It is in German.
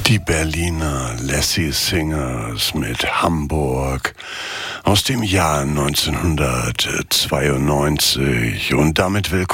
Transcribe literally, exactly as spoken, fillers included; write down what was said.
Die Berliner Lassie Singers mit Hamburg aus dem Jahr neunzehnhundertzweiundneunzig und damit willkommen